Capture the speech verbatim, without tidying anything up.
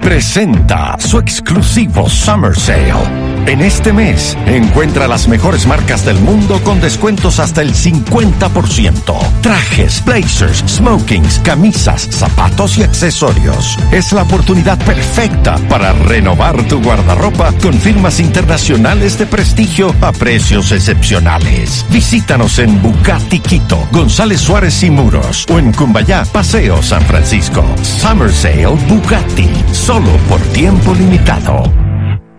presenta su exclusivo Summer Sale. En este mes, encuentra las mejores marcas del mundo con descuentos hasta el cincuenta por ciento. Trajes, blazers, smokings, camisas, zapatos y accesorios. Es la oportunidad perfecta para renovar tu guardarropa con firmas internacionales de prestigio a precios excepcionales. Visítanos en Bugatti Quito, González Suárez y Muros o en Cumbayá, Paseo San Francisco. Summer Sale Bugatti, solo por tiempo limitado.